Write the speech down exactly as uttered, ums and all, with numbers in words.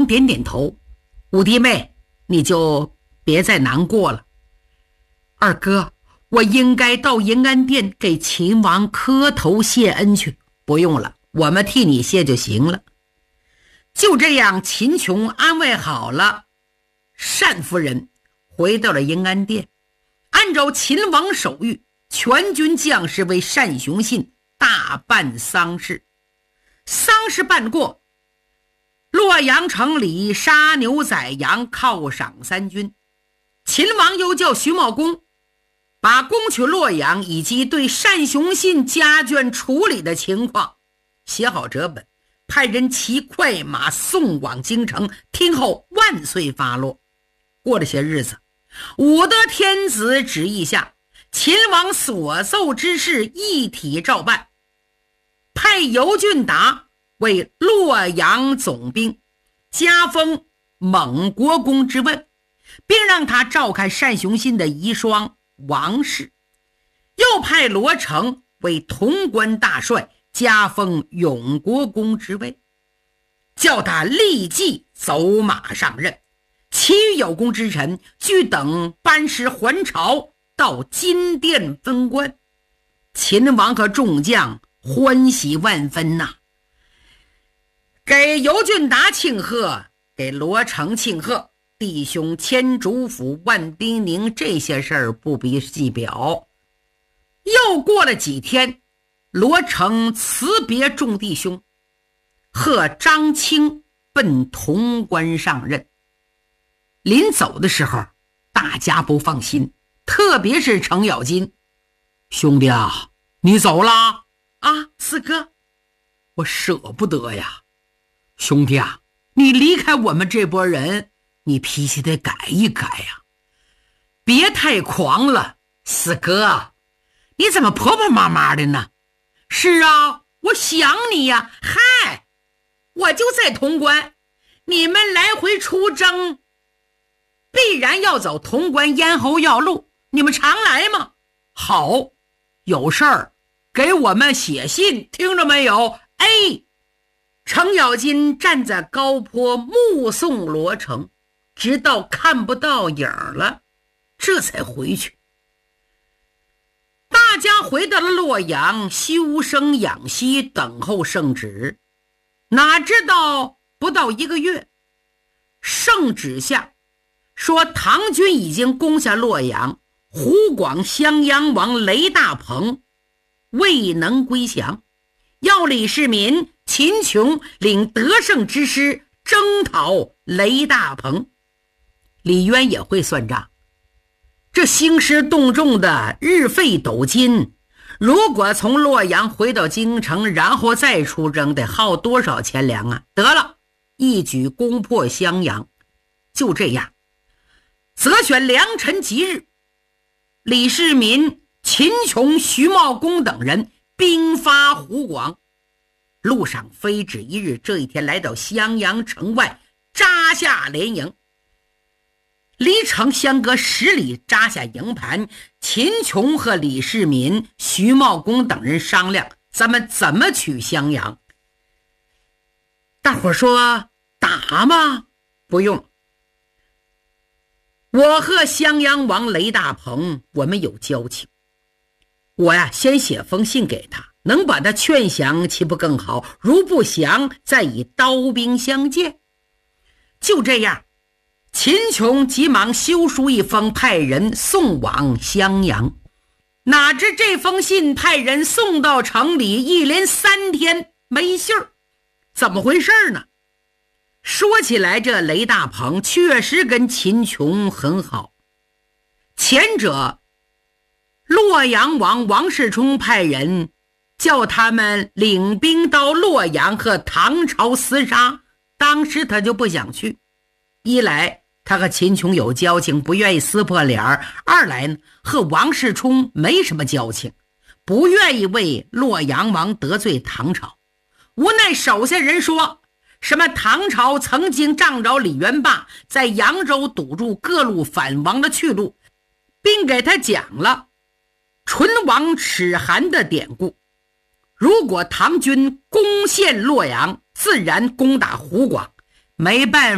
点点头，五弟妹，你就别再难过了。二哥，我应该到银安殿给秦王磕头谢恩去。不用了，我们替你谢就行了。就这样，秦琼安慰好了单夫人，回到了银安殿，按照秦王手谕，全军将士为单雄信大办丧事。丧事办过，洛阳城里杀牛宰羊，犒赏三军。秦王又叫徐茂公把攻取洛阳以及对单雄信家眷处理的情况写好折本，派人骑快马送往京城，听候万岁发落。过了些日子，武德天子旨意下，秦王所奏之事一体照办，派尤俊达为洛阳总兵，加封蒙国公之位，并让他照看单雄信的遗孀王氏。又派罗成为潼关大帅，加封永国公之位，叫他立即走马上任。其余有功之臣俱等班师还朝，到金殿分官。秦王和众将欢喜万分呐、啊，给尤俊达庆贺，给罗成庆贺，弟兄迁主府万叮咛，这些事儿不必细表。又过了几天，罗成辞别众弟兄，贺张清奔潼关上任。临走的时候，大家不放心，特别是程咬金。兄弟啊，你走了啊？四哥，我舍不得呀。兄弟啊，你离开我们这波人，你脾气得改一改呀，别太狂了。四哥，你怎么婆婆妈妈的呢？是啊，我想你呀。嗨，我就在潼关，你们来回出征必然要走潼关咽喉要路，你们常来吗？好，有事儿给我们写信，听着没有？哎，程咬金站在高坡目送罗成，直到看不到影了，这才回去。大家回到了洛阳，休生养息，等候圣旨。哪知道不到一个月，圣旨下说唐军已经攻下洛阳，湖广襄阳王雷大鹏未能归降，要李世民、秦琼领得胜之师征讨雷大鹏。李渊也会算账，这兴师动众的日费斗金，如果从洛阳回到京城，然后再出征，得耗多少钱粮啊？得了，一举攻破襄阳。就这样，择选良辰吉日，李世民、秦琼、徐茂公等人兵发湖广，路上非止一日，这一天来到襄阳城外，扎下连营。离城相隔十里，扎下营盘。秦琼和李世民、徐茂公等人商量，咱们怎么取襄阳？大伙说打吗？不用。我和襄阳王雷大鹏，我们有交情，我呀先写封信给他，能把他劝降岂不更好？如不降，再以刀兵相见。就这样，秦琼急忙修书一封，派人送往襄阳。哪知这封信派人送到城里，一连三天没信儿，怎么回事呢？说起来，这雷大鹏确实跟秦琼很好。前者洛阳王王世充派人叫他们领兵到洛阳和唐朝厮杀，当时他就不想去。一来他和秦琼有交情，不愿意撕破脸儿；二来呢，和王世充没什么交情，不愿意为洛阳王得罪唐朝。无奈手下人说什么唐朝曾经仗着李元霸在扬州堵住各路反王的去路，并给他讲了唇亡齿寒的典故。如果唐军攻陷洛阳，自然攻打湖广，没办法